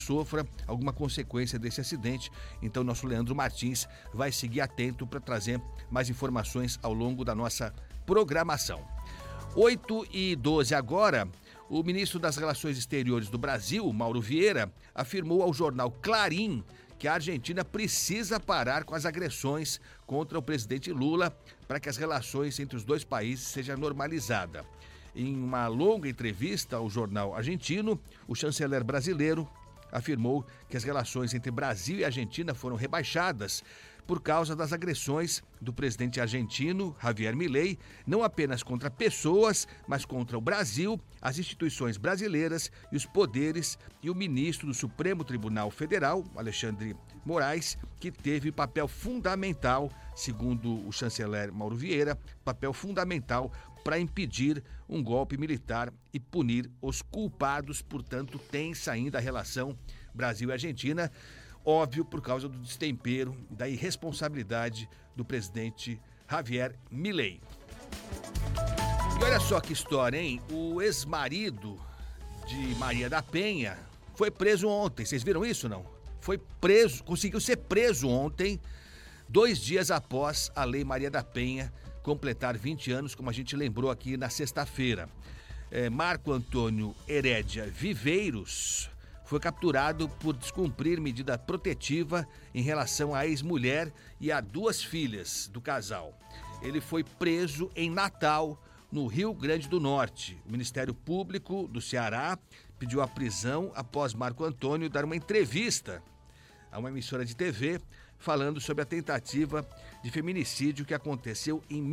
sofra alguma consequência desse acidente. Então, nosso Leandro Martins vai seguir atento para trazer mais informações ao longo da nossa programação. 8h12 agora. O ministro das Relações Exteriores do Brasil, Mauro Vieira, afirmou ao jornal Clarim que a Argentina precisa parar com as agressões contra o presidente Lula para que as relações entre os dois países sejam normalizadas. Em uma longa entrevista ao jornal argentino, o chanceler brasileiro afirmou que as relações entre Brasil e Argentina foram rebaixadas por causa das agressões do presidente argentino, Javier Milei, não apenas contra pessoas, mas contra o Brasil, as instituições brasileiras e os poderes, e o ministro do Supremo Tribunal Federal, Alexandre Moraes, que teve papel fundamental, segundo o chanceler Mauro Vieira, papel fundamental para impedir um golpe militar e punir os culpados. Portanto, tensa ainda a relação Brasil e Argentina, óbvio, por causa do destempero, da irresponsabilidade do presidente Javier Milei. E olha só que história, hein? O ex-marido de Maria da Penha foi preso ontem. Vocês viram isso, não? Foi preso, conseguiu ser preso ontem, 2 dias após a Lei Maria da Penha completar 20 anos, como a gente lembrou aqui na sexta-feira. Marco Antônio Herédia Viveiros foi capturado por descumprir medida protetiva em relação à ex-mulher e a 2 filhas do casal. Ele foi preso em Natal, no Rio Grande do Norte. O Ministério Público do Ceará pediu a prisão após Marco Antônio dar uma entrevista a uma emissora de TV falando sobre a tentativa de feminicídio que aconteceu em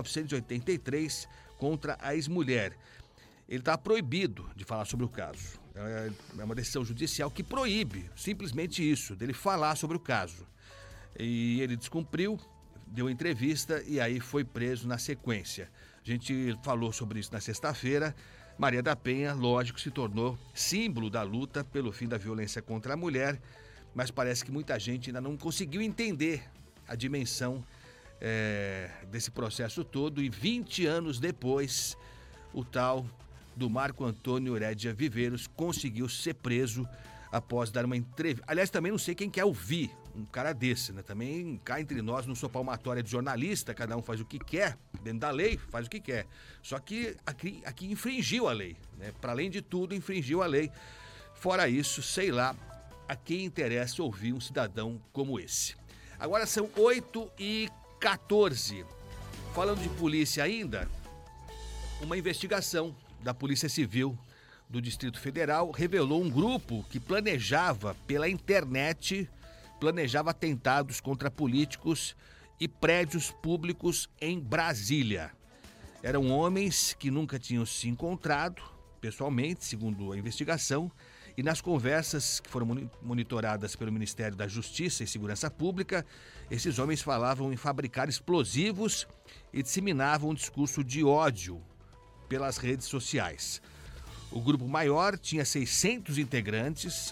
1983 contra a ex-mulher. Ele está proibido de falar sobre o caso. É uma decisão judicial que proíbe simplesmente isso, dele falar sobre o caso. E ele descumpriu, deu entrevista e aí foi preso na sequência. A gente falou sobre isso na sexta-feira. Maria da Penha, lógico, se tornou símbolo da luta pelo fim da violência contra a mulher, mas parece que muita gente ainda não conseguiu entender a dimensão desse processo todo, e 20 anos depois, o tal do Marco Antônio Herédia Viveiros conseguiu ser preso após dar uma entrevista. Aliás, também não sei quem quer ouvir um cara desse, né? Também cá entre nós, não sou palmatória de jornalista, cada um faz o que quer, dentro da lei, faz o que quer. Só que aqui infringiu a lei, né? Para além de tudo, infringiu a lei. Fora isso, sei lá a quem interessa ouvir um cidadão como esse. Agora são 8h14. Falando de polícia ainda, uma investigação da Polícia Civil do Distrito Federal revelou um grupo que planejava pela internet, atentados contra políticos e prédios públicos em Brasília. Eram homens que nunca tinham se encontrado pessoalmente, segundo a investigação, e nas conversas que foram monitoradas pelo Ministério da Justiça e Segurança Pública, esses homens falavam em fabricar explosivos e disseminavam um discurso de ódio pelas redes sociais. O grupo maior tinha 600 integrantes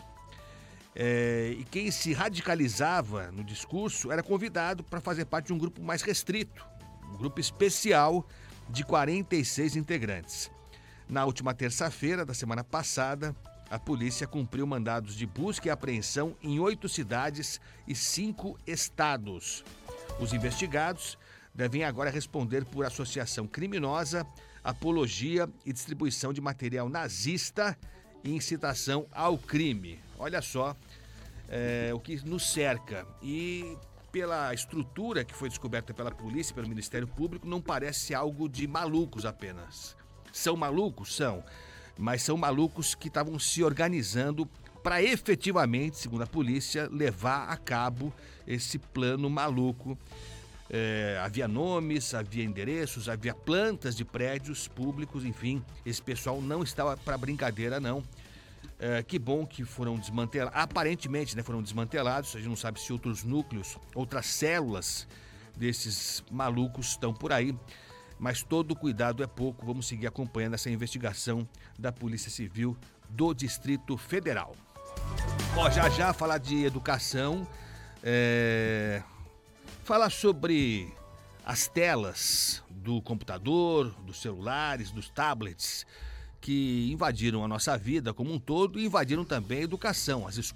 e quem se radicalizava no discurso era convidado para fazer parte de um grupo mais restrito, um grupo especial de 46 integrantes. Na última terça-feira da semana passada, a polícia cumpriu mandados de busca e apreensão em 8 cidades e 5 estados. Os investigados devem agora responder por associação criminosa, apologia e distribuição de material nazista e incitação ao crime. Olha só o que nos cerca. E pela estrutura que foi descoberta pela polícia, pelo Ministério Público, não parece algo de malucos apenas. São malucos? São. Mas são malucos que estavam se organizando para efetivamente, segundo a polícia, levar a cabo esse plano maluco. Havia nomes, havia endereços, havia plantas de prédios públicos, enfim, esse pessoal não estava para brincadeira, não. Que bom que foram desmantelados, aparentemente, né, foram desmantelados, a gente não sabe se outros núcleos, outras células desses malucos estão por aí, mas todo cuidado é pouco. Vamos seguir acompanhando essa investigação da Polícia Civil do Distrito Federal. Já falar de educação, falar sobre as telas do computador, dos celulares, dos tablets, que invadiram a nossa vida como um todo e invadiram também a educação, as escolas.